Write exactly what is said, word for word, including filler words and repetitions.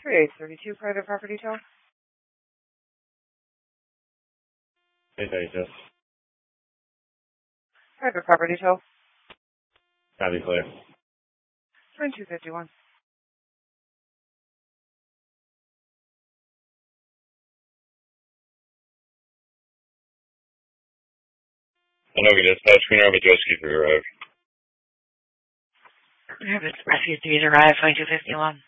three eight three two, private property tow. eight thirty-two. Private property tow. Copy, clear. twenty-two fifty-one. Hello, dispatch. Queen Robert Joski for your arrive. Rescue three arrived, twenty-two fifty-one.